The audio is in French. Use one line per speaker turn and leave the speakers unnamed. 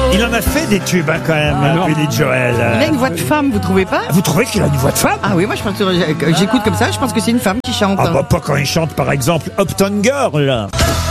Il en a fait des tubes quand même, Billy Joel.
Il a une voix de femme, vous trouvez pas?
Vous trouvez qu'il a une voix de femme?
Ah oui, moi je pense que j'écoute comme ça, je pense que c'est une femme qui chante.
Ah bah pas quand il chante par exemple Uptown Girl.